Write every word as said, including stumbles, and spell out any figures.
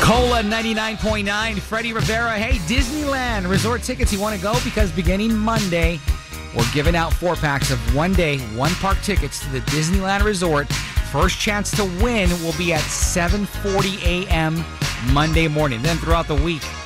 Cola ninety-nine point nine, Freddie Rivera. Hey, Disneyland resort tickets, you want to go? Because beginning Monday, we're giving out four packs of one day, one park tickets to the Disneyland Resort. First chance to win will be at seven forty a.m. Monday morning. Then throughout the week,